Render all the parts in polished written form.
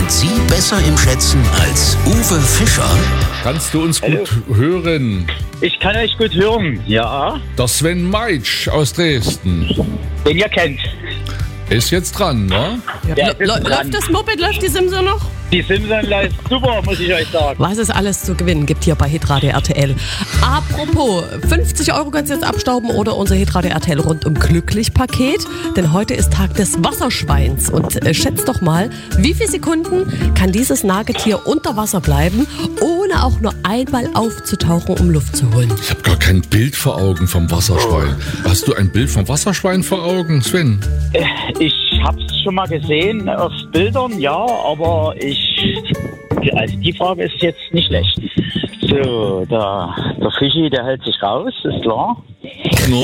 Sind Sie besser im Schätzen als Uwe Fischer? Kannst du uns gut hören? Ich kann euch gut hören, ja. Der Sven Meitsch aus Dresden Den ihr kennt. ist jetzt dran, ne? Der ist dran. Läuft das Moped, läuft die Simson noch? Die Simpson läuft super, muss ich euch sagen. Was es alles zu gewinnen gibt hier bei Hitradio RTL. Apropos, 50 € kannst du jetzt abstauben oder unser Hitradio RTL rundum glücklich Paket. Denn heute ist Tag des Wasserschweins. Und schätzt doch mal, wie viele Sekunden kann dieses Nagetier unter Wasser bleiben, ohne auch nur einmal aufzutauchen, um Luft zu holen? Ich habe gar kein Bild vor Augen vom Wasserschwein. Hast du ein Bild vom Wasserschwein vor Augen, Sven? Ich hab's schon mal gesehen auf Bildern, ja, aber also die Frage ist jetzt nicht schlecht. So, der Fischi, der hält sich raus, ist klar. No.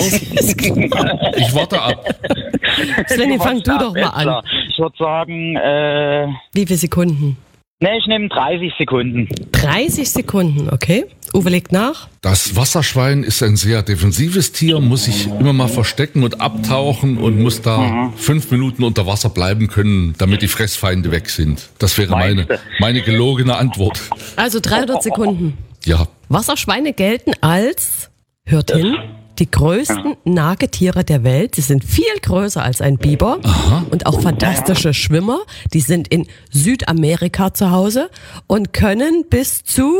Ich warte ab. Svenny, fang du doch mal an. Klar. Ich würde sagen, Wie viele Sekunden? ich nehme 30 Sekunden. 30 Sekunden, okay. Uwe legt nach. Das Wasserschwein ist ein sehr defensives Tier, muss sich immer mal verstecken und abtauchen und muss da 5 Minuten unter Wasser bleiben können, damit die Fressfeinde weg sind. Das wäre meine gelogene Antwort. Also 300 Sekunden. Ja, Wasserschweine gelten als, hört hin, die größten Nagetiere der Welt. Sie sind viel größer als ein Biber und auch fantastische Schwimmer. Die sind in Südamerika zu Hause und können bis zu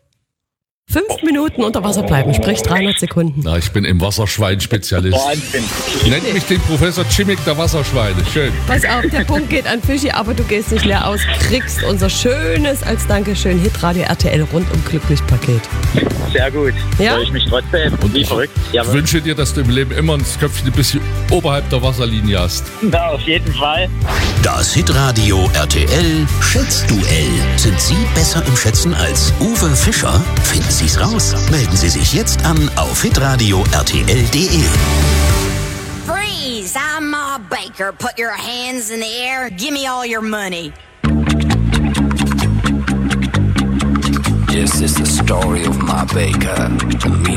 5 Minuten unter Wasser bleiben, sprich 300 Sekunden. na, ich bin im Wasserschwein-Spezialist. Wahnsinn. Nennt mich den Professor Chimik der Wasserschweine. Schön. Pass auf, der Punkt geht an Fischi, aber du gehst nicht leer aus, kriegst unser schönes, als Dankeschön, Hitradio RTL rundum glücklich Paket. Sehr gut. Ja? Freue ich mich trotzdem. Und wie verrückt. Ich Jawohl. wünsche dir, dass du im Leben immer das Köpfchen ein bisschen oberhalb der Wasserlinie hast. Ja, auf jeden Fall. Das Hitradio RTL Schätzduell. Sind Sie besser im Schätzen als Uwe Fischer? Finden Sie's raus. Melden Sie sich jetzt an auf hitradio rtl.de. Freeze! I'm Ma Baker. Put your hands in the air. Give me all your money. This is the story of Ma Baker.